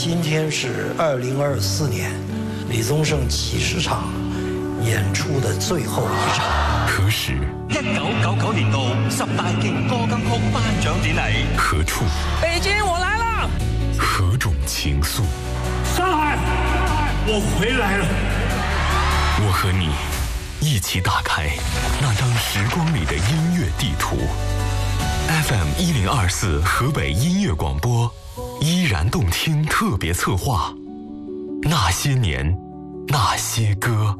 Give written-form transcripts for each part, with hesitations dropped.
今天是2024年李宗盛几十场演出的最后一场。 何时 ？1999年度10大勁歌金曲頒獎典禮。 何處？ 北京，我來了。 何種情愫？ 上海，我回來了。 我和你一起打開那張時光裡的音樂地圖。FM 1024河北音樂廣播，依然動聽特別策劃，那些年，那些歌。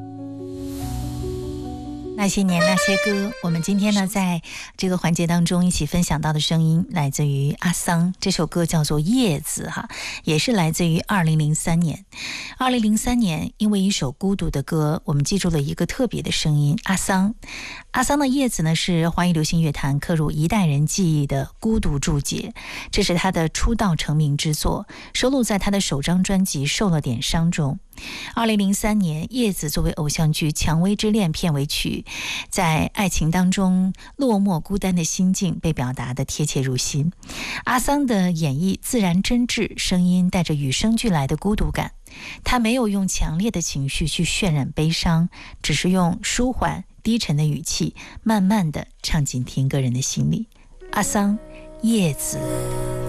那些年那些歌，我们今天呢在这个环节当中一起分享到的声音来自于阿桑，这首歌叫做《叶子》哈，也是来自于2003年。2003年，因为一首孤独的歌，我们记住了一个特别的声音，阿桑。阿桑的《叶子》呢是华语流行乐坛刻入一代人记忆的孤独注解，这是他的出道成名之作，收录在他的首张专辑《受了点伤》中。2003年，《叶子》作为偶像剧《蔷薇之恋》片尾曲，在爱情当中落寞孤单的心境被表达得贴切入心。阿桑的演绎自然真挚，声音带着与生俱来的孤独感。他没有用强烈的情绪去渲染悲伤，只是用舒缓低沉的语气，慢慢地唱进听歌人的心里。阿桑，《叶子》。